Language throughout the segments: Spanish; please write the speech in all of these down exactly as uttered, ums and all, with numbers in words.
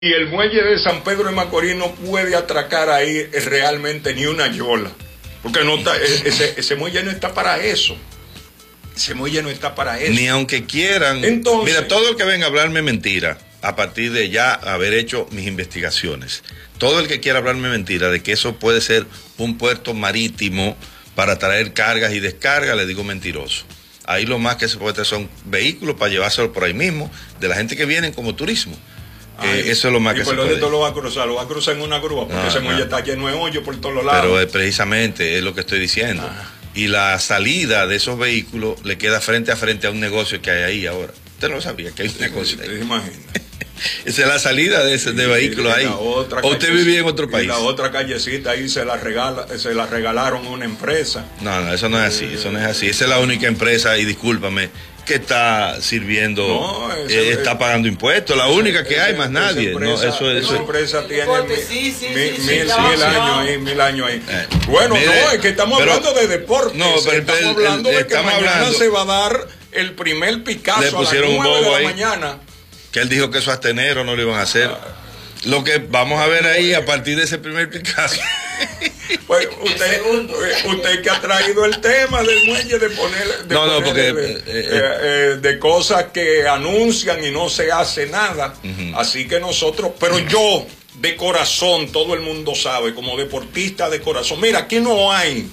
Y el muelle de San Pedro de Macorís no puede atracar ahí realmente ni una yola, porque no está, ese, ese muelle no está para eso. Ese muelle no está para eso. Ni aunque quieran. Entonces, mira, todo el que venga a hablarme mentira, a partir de ya haber hecho mis investigaciones, todo el que quiera hablarme mentira de que eso puede ser un puerto marítimo para traer cargas y descargas, le digo mentiroso. Ahí lo más que se puede traer son vehículos para llevárselo por ahí mismo, de la gente que viene como turismo. Eh, eso es lo más y que por se puede. Y lo va a cruzar, lo va a cruzar en una grúa, porque no, ese muelle no. está lleno de hoyos por todos los lados. Pero eh, precisamente es lo que estoy diciendo. Ah. Y la salida de esos vehículos le queda frente a frente a un negocio que hay ahí ahora. Usted no sabía que hay un negocio ahí. ¿Te imaginas? Esa es la salida de, ese, de vehículos ahí. ¿O usted vivía en otro país? Y la otra callecita ahí se la, regala, se la regalaron a una empresa. No, no, eso no es así, eso no es así. Esa es la única empresa, y discúlpame, que está sirviendo, no, esa, eh, está pagando impuestos, la esa, única que esa, hay, más nadie. Empresa, no, eso, eso, esa empresa tiene mil, sí, sí, mil, sí, mil, sí, mil años ahí, mil años ahí. Eh, bueno, mire, no, es que estamos pero, hablando de deportes. No, pero estamos el, hablando el, de que mañana hablando, se va a dar el primer Picasso le pusieron a las nueve de la ahí, mañana. Que él dijo que eso hasta enero no lo iban a hacer. Ah, lo que vamos a ver ahí a partir de ese primer Picasso. Pues usted, usted que ha traído el tema del muelle de poner, de, no, no, poner, porque, de, eh, eh, eh, de cosas que anuncian y no se hace nada. Uh-huh. Así que nosotros, pero yo de corazón, todo el mundo sabe, como deportista de corazón, mira, aquí no hay,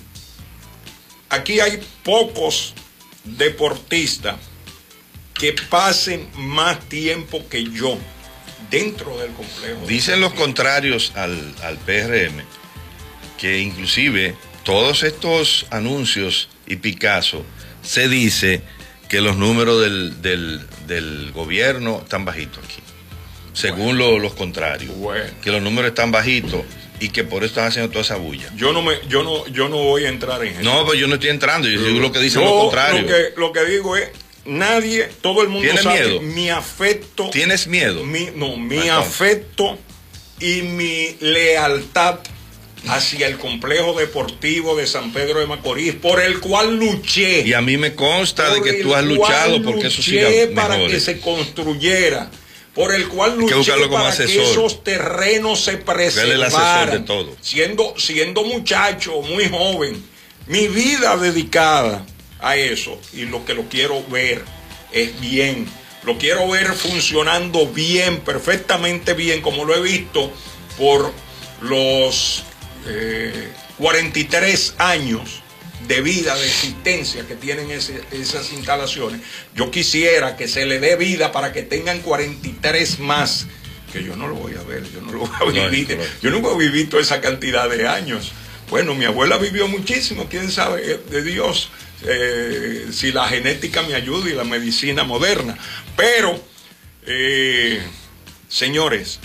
aquí hay pocos deportistas que pasen más tiempo que yo dentro del complejo. Dicen los contrarios al, al P R M que inclusive todos estos anuncios y Picasso se dice que los números del, del, del gobierno están bajitos aquí, según bueno, lo, los contrarios, bueno. que los números están bajitos y que por eso están haciendo toda esa bulla. Yo no me, yo no, yo no voy a entrar en eso. No, pues yo no estoy entrando, yo digo lo que dicen yo, los contrarios. Lo que, lo que digo es, nadie, todo el mundo ¿Tienes sabe miedo? Mi afecto. ¿Tienes miedo? Mi, no, mi Entonces. afecto y mi lealtad hacia el complejo deportivo de San Pedro de Macorís, por el cual luché. Y a mí me consta de que tú has luchado porque eso siga mejor. Para que se construyera, por el cual luché para asesor. que esos terrenos se preservaran. De todo. Siendo, siendo muchacho, muy joven, mi vida dedicada a eso, y lo que lo quiero ver es bien, lo quiero ver funcionando bien, perfectamente bien, como lo he visto por los eh, cuarenta y tres años de vida, de existencia que tienen ese, esas instalaciones. Yo quisiera que se le dé vida para que tengan cuarenta y tres más, que yo no lo voy a ver, yo no lo voy a vivir, no, no. yo nunca he vivido esa cantidad de años. Bueno, mi abuela vivió muchísimo, quién sabe de Dios, eh, si la genética me ayuda y la medicina moderna. Pero, eh, señores,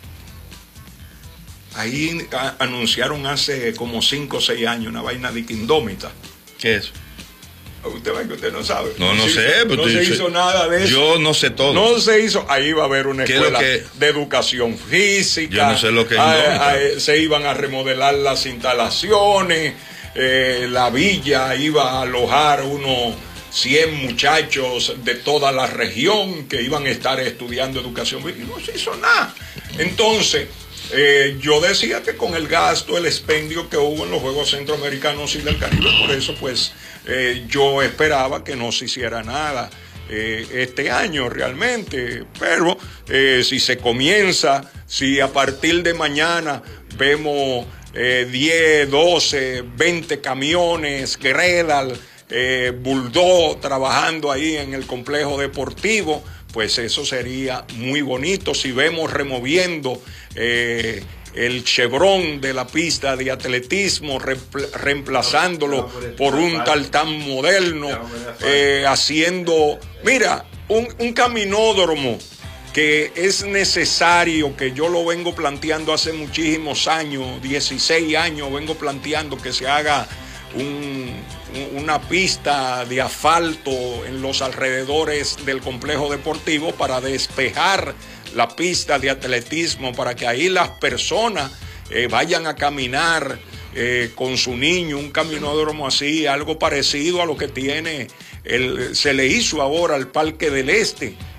ahí a, anunciaron hace como cinco o seis años una vaina de indómita. ¿Qué es? Usted ve que usted no sabe. No, no, no sé. Hizo, no se hizo nada de eso. Yo no sé todo. No se hizo. Ahí va a haber una escuela que, de educación física. Yo no sé lo que es. A, a, se iban a remodelar las instalaciones. Eh, la villa iba a alojar unos cien muchachos de toda la región que iban a estar estudiando educación física. Y no se hizo nada. Entonces, eh, yo decía que con el gasto, el expendio que hubo en los Juegos Centroamericanos y del Caribe, por eso pues eh, yo esperaba que no se hiciera nada eh, este año realmente, pero eh, si se comienza, si a partir de mañana vemos eh, diez, doce, veinte camiones, Gredal, eh, Bulldog trabajando ahí en el complejo deportivo, pues eso sería muy bonito. Si vemos removiendo eh, el chevron de la pista de atletismo, reemplazándolo por un tartán moderno, eh, haciendo, mira, un, un caminódromo que es necesario, que yo lo vengo planteando hace muchísimos años, dieciséis años vengo planteando que se haga un, una pista de asfalto en los alrededores del complejo deportivo para despejar la pista de atletismo, para que ahí las personas eh, vayan a caminar eh, con su niño, un caminódromo así, algo parecido a lo que tiene, el, se le hizo ahora al Parque del Este,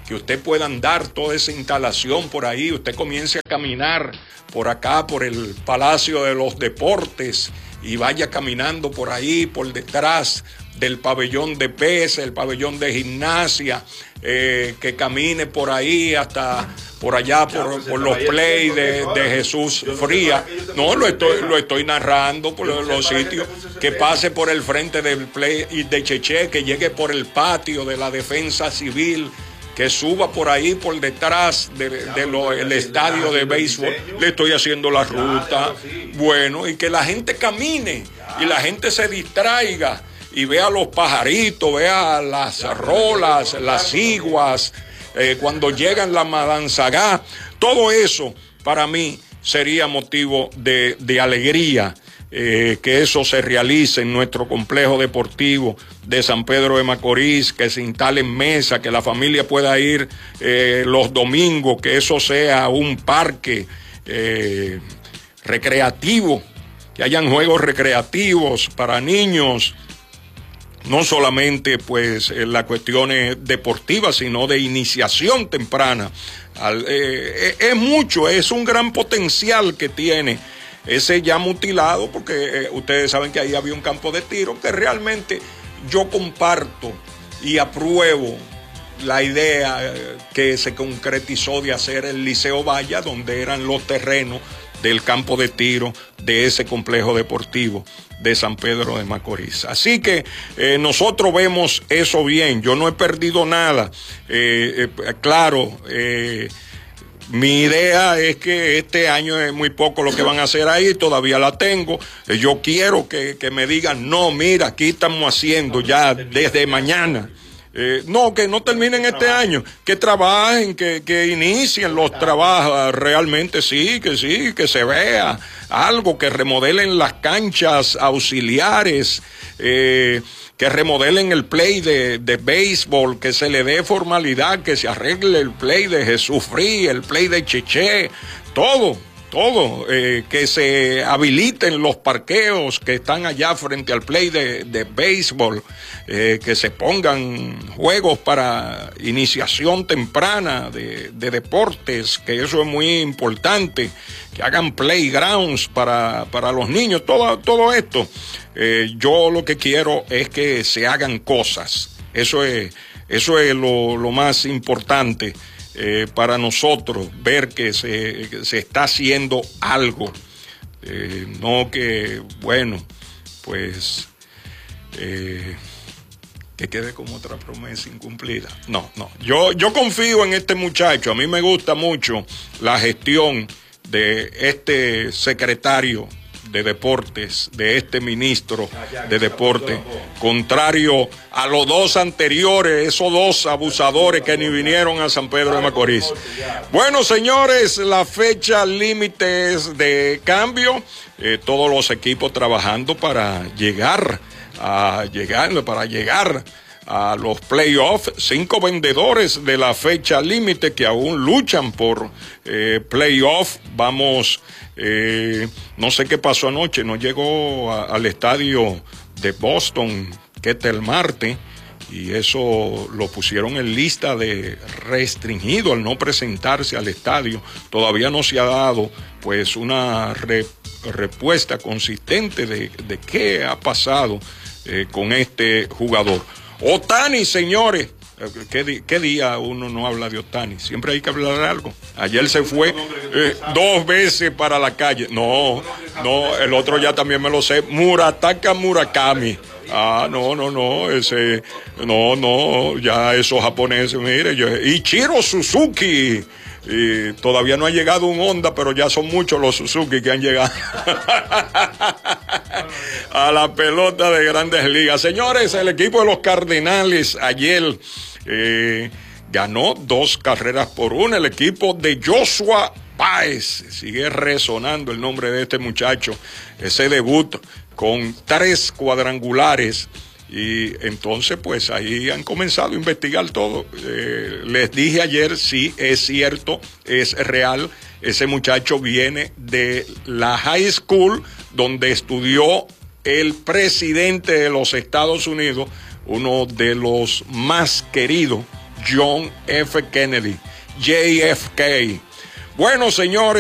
que usted pueda andar toda esa instalación por ahí, usted comience a caminar por acá, por el Palacio de los Deportes, y vaya caminando por ahí, por detrás del pabellón de pesas, el pabellón de gimnasia, eh, que camine por ahí hasta por allá, por, por los play de, de Jesús Fría. No, lo estoy, lo estoy narrando por los sitios, que pase por el frente del play de Cheche, que llegue por el patio de la Defensa Civil, que suba por ahí, por detrás del de lo, el estadio de béisbol. Le estoy haciendo la ruta. Bueno, y que la gente camine y la gente se distraiga y vea los pajaritos, vea las rolas, las iguas, eh, cuando llegan las madanzagá. Todo eso para mí sería motivo de, de alegría. Eh, que eso se realice en nuestro complejo deportivo de San Pedro de Macorís, que se instalen mesas, que la familia pueda ir eh, los domingos, que eso sea un parque eh, recreativo, que hayan juegos recreativos para niños, no solamente pues en las cuestiones deportivas, sino de iniciación temprana. Al, eh, es mucho, es un gran potencial que tiene ese ya mutilado, porque eh, ustedes saben que ahí había un campo de tiro, que realmente yo comparto y apruebo la idea eh, que se concretizó de hacer el Liceo Valla, donde eran los terrenos del campo de tiro de ese complejo deportivo de San Pedro de Macorís. Así que eh, nosotros vemos eso bien. Yo no he perdido nada. Eh, eh, claro, eh, mi idea es que este año es muy poco lo que van a hacer ahí, todavía la tengo. Yo quiero que, que me digan, no, mira, aquí estamos haciendo ya desde mañana. Eh, no, que no terminen este año, que trabajen, que, que inicien los trabajos, realmente sí, que sí, que se vea algo, que remodelen las canchas auxiliares, eh, que remodelen el play de, de béisbol, que se le dé formalidad, que se arregle el play de Jesús Frí, el play de Cheche, todo, todo, eh, que se habiliten los parqueos que están allá frente al play de, de béisbol, eh, que se pongan juegos para iniciación temprana de, de deportes, que eso es muy importante, que hagan playgrounds para, para los niños, todo, todo esto. Eh, yo lo que quiero es que se hagan cosas, eso es, eso es lo, lo más importante. Eh, para nosotros ver que se, que se está haciendo algo, eh, no que, bueno, pues eh, que quede como otra promesa incumplida. No, no, yo, yo confío en este muchacho, a mí me gusta mucho la gestión de este secretario de deportes, de este ministro de deportes, contrario a los dos anteriores, esos dos abusadores que ni vinieron a San Pedro de Macorís. Bueno, señores, la fecha límite es de cambio, eh, todos los equipos trabajando para llegar a llegar, para llegar a los playoffs, cinco vendedores de la fecha límite que aún luchan por eh, playoff. Vamos, eh, no sé qué pasó anoche, no llegó a, al estadio de Boston, Ketel Marte, y eso lo pusieron en lista de restringido al no presentarse al estadio. Todavía no se ha dado pues una re, respuesta consistente de, de qué ha pasado eh, con este jugador. Ohtani, señores, ¿Qué, di ¿qué día uno no habla de Ohtani? Siempre hay que hablar de algo. Ayer se fue eh, dos veces para la calle. No, no, el otro ya también me lo sé. Murataka Murakami. Ah, no, no, no, ese, no, no, ya esos japoneses, mire, yo, Ichiro Suzuki. Y todavía no ha llegado un Honda, pero ya son muchos los Suzuki que han llegado a la pelota de Grandes Ligas. Señores, el equipo de los Cardenales ayer eh, ganó dos carreras por una. El equipo de Joshua Páez, sigue resonando el nombre de este muchacho, ese debut con tres cuadrangulares. Y entonces, pues ahí han comenzado a investigar todo. Eh, les dije ayer, sí, es cierto, es real. Ese muchacho viene de la high school donde estudió el presidente de los Estados Unidos, uno de los más queridos John F. Kennedy, J F K. Bueno, señores.